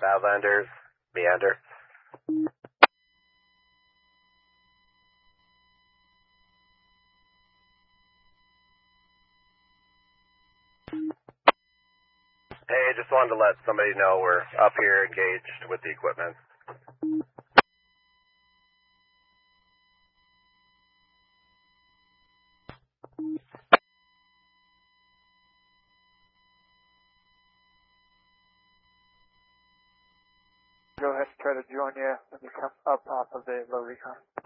Badlanders, Meander. Hey, just wanted to let somebody know we're up here engaged with the equipment. Go ahead and try to join you when you come up off of the low recon.